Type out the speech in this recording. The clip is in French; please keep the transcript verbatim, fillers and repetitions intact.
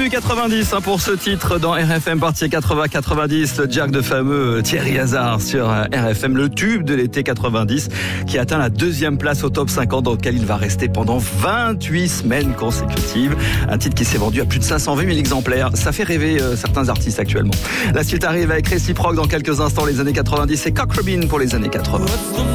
début quatre-vingt-dix hein, pour ce titre dans R F M partie quatre-vingts quatre-vingt-dix, le Jack de fameux Thierry Hazard sur R F M, le tube de l'été quatre-vingt-dix qui atteint la deuxième place au top cinquante dans lequel il va rester pendant vingt-huit semaines consécutives. Un titre qui s'est vendu à plus de cinq cent vingt mille exemplaires. Ça fait rêver euh, certains artistes actuellement. La suite arrive avec Réciproque dans quelques instants, les années quatre-vingt-dix et Cock Robin pour les années quatre-vingts.